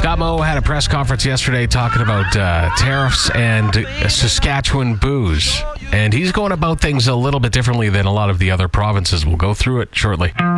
Scott Moe had a press conference yesterday talking about tariffs and Saskatchewan booze. And he's going about things a little bit differently than a lot of the other provinces. We'll go through it shortly.